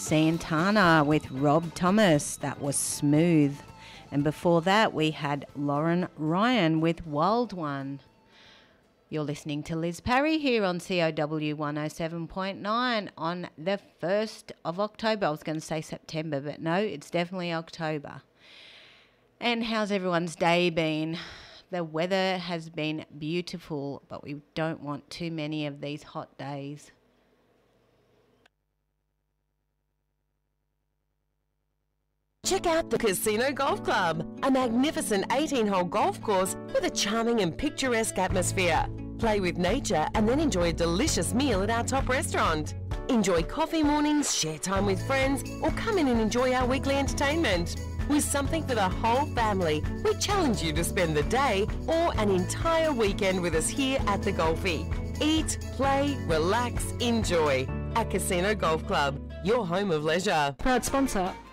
Santana with Rob Thomas. That was Smooth. And before that, we had Lauren Ryan with Wild One. You're listening to Liz Parry here on COW 107.9 on the 1st of October. I was going to say September, but no, it's definitely October. And how's everyone's day been? The weather has been beautiful, but we don't want too many of these hot days. Check out the Casino Golf Club, a magnificent 18-hole golf course with a charming and picturesque atmosphere. Play with nature and then enjoy a delicious meal at our top restaurant. Enjoy coffee mornings, share time with friends, or come in and enjoy our weekly entertainment. With something for the whole family, we challenge you to spend the day or an entire weekend with us here at the Golfie. Eat, play, relax, enjoy. At Casino Golf Club, your home of leisure. Proud sponsor